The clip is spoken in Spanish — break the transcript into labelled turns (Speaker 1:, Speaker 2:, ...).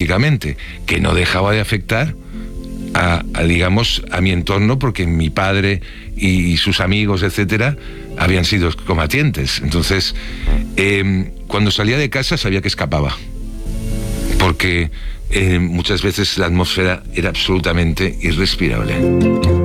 Speaker 1: lógicamente, que no dejaba de afectar digamos, a mi entorno, porque mi padre y sus amigos, etcétera, habían sido combatientes. Entonces, cuando salía de casa sabía que escapaba, porque muchas veces la atmósfera era absolutamente irrespirable.